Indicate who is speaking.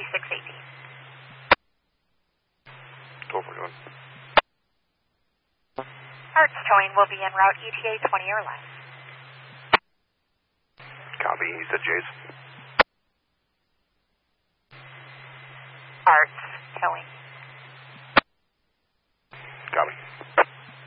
Speaker 1: 3618.
Speaker 2: 1241.
Speaker 1: Arts towing will be en route ETA 20 or less.
Speaker 2: Copy. You said Jays.
Speaker 1: Arts towing.